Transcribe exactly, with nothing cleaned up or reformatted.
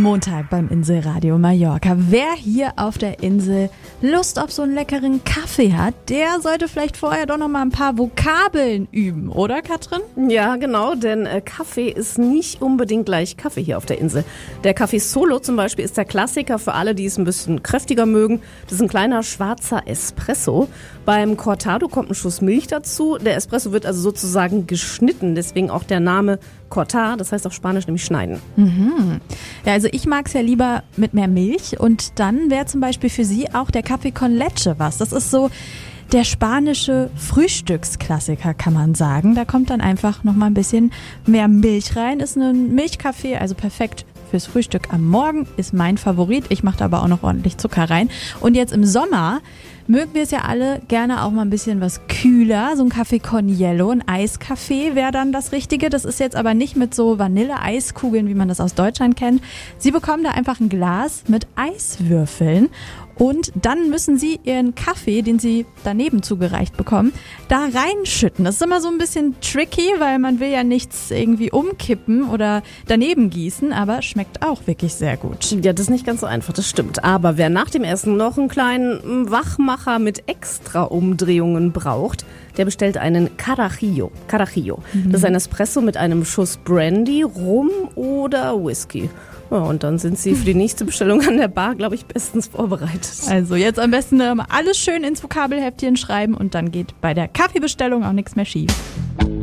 Montag beim Inselradio Mallorca. Wer hier auf der Insel Lust auf so einen leckeren Kaffee hat, der sollte vielleicht vorher doch noch mal ein paar Vokabeln üben, oder Katrin? Ja, genau, denn äh, Kaffee ist nicht unbedingt gleich Kaffee hier auf der Insel. Der Kaffee Solo zum Beispiel ist der Klassiker für alle, die es ein bisschen kräftiger mögen. Das ist ein kleiner schwarzer Espresso. Beim Cortado kommt ein Schuss Milch dazu. Der Espresso wird also sozusagen geschnitten, deswegen auch der Name Cortar, das heißt auf Spanisch nämlich schneiden. Mhm. Ja, also ich mag es ja lieber mit mehr Milch und dann wäre zum Beispiel für Sie auch der Kaffee con leche was. Das ist so der spanische Frühstücksklassiker, kann man sagen. Da kommt dann einfach nochmal ein bisschen mehr Milch rein. Ist ein Milchkaffee, also perfekt fürs Frühstück am Morgen, ist mein Favorit. Ich mache da aber auch noch ordentlich Zucker rein. Und jetzt im Sommer mögen wir es ja alle gerne auch mal ein bisschen was kühler. So ein Kaffee con Hielo, ein Eiskaffee wäre dann das Richtige. Das ist jetzt aber nicht mit so Vanille-Eiskugeln, wie man das aus Deutschland kennt. Sie bekommen da einfach ein Glas mit Eiswürfeln. Und dann müssen Sie Ihren Kaffee, den Sie daneben zugereicht bekommen, da reinschütten. Das ist immer so ein bisschen tricky, weil man will ja nichts irgendwie umkippen oder daneben gießen, aber schmeckt auch wirklich sehr gut. Ja, das ist nicht ganz so einfach, das stimmt. Aber wer nach dem Essen noch einen kleinen Wachmacher mit extra Umdrehungen braucht, der bestellt einen Carajillo. Carajillo. Mhm. Das ist ein Espresso mit einem Schuss Brandy, Rum oder Whisky. Ja, und dann sind Sie für die nächste Bestellung an der Bar, glaube ich, bestens vorbereitet. Also jetzt am besten alles schön ins Vokabelheftchen schreiben und dann geht bei der Kaffeebestellung auch nichts mehr schief.